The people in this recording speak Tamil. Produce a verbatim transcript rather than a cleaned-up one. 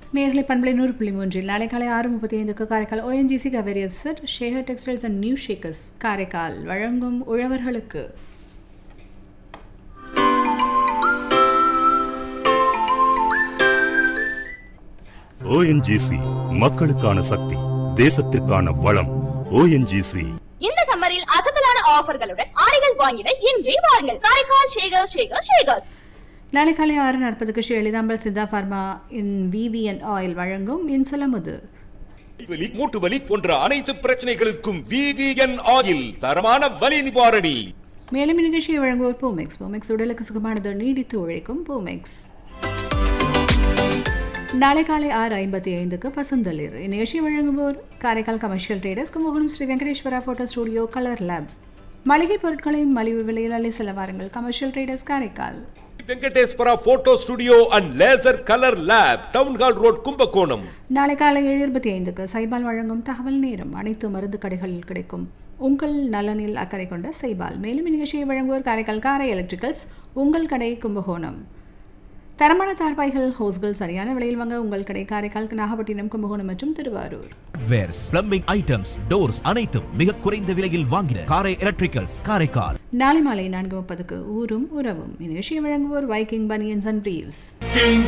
நேர்களை பண்பலை நூறு புள்ளி மூன்றில் நாளை காலை ஆறு முப்பத்தி ஐந்துக்கு Karaikal ONGC Kaveri asset Shekar textiles and new Shakers Karaikal வழங்கும் உழவர்களுக்கு. ஓஎன்ஜிசி மக்களுக்கான சக்தி, தேசத்திற்கான வளம். ஓஎன்ஜிசி இந்த சம்மரில் அசத்தலான ஆஃபர்களுடன் ஆடைகள் வாங்கிட இன்றே வாருங்கள் காரைக்கால் ஷேகர் ஷேகர் ஷேகர்ஸ். நாளை காலை ஆறு நாற்பதுக்கு ஸ்ரீ எளிதாம்பல் சித்தா பார்மா இன் விவிஎன் ஆயில் வழங்கும் இன்சலமுது. மூட்டு வலி போன்ற அனைத்து பிரச்சனைகளுக்கும் விவிஎன் ஆயில் தரமான வலி நிவாரணி. மேலும் நிகழ்ச்சியை வழங்குவோர் பூமெக்ஸ். பூமெக்ஸ் உடலுக்கு சுகமானது, நீடித்து உழைக்கும் பூமெக்ஸ். நாளை காலை ஆறு ஐம்பத்தி ஐந்துக்கு பசுந்தளிர் இந்நிகழ்ச்சியை வழங்குவோர் Karaikal commercial traders, Kumbakonam Sri Venkateswara photo studio, colour lab. மளிகை பொருட்களை மலிவு விலையில் அள்ளி செல்ல வாருங்கள். Commercial traders Karaikal. Venkateswara photo studio and laser colour lab, town hall road, Kumbakonam. நாளை காலை ஏழு இருபத்தி ஐந்துக்கு சைபால் வழங்கும் தகவல் நேரம். அனைத்து மருந்து கடைகளில் கிடைக்கும் உங்கள் நலனில் அக்கறை கொண்ட சைபால். மேலும் இந்நிகழ்ச்சியை வழங்குவோர் காரைக்கால் காரை எலக்ட்ரிக்கல்ஸ், உங்கள் கடை கும்பகோணம். தரமான தார்பாய்கள், ஹோஸ்கள் சரியான விலையில் வாங்க உங்கள் கடை காரைக்கால், நாகப்பட்டினம், கும்பகோணம் மற்றும் Thiruvarur. Verse plumbing items, doors அனைத்தும் மிக குறைந்த விலையில் வாங்கின காரை எலக்ட்ரிக்கல்ஸ் காரைக்கால். நாளை மாலை நான்கு முப்பதுக்கு ஊரும் உறவும் இந்நிகழ்ச்சியை வழங்குவோர் வைக்கிங் பனியன்ஸ் அண்ட் பிரீவ்ஸ்.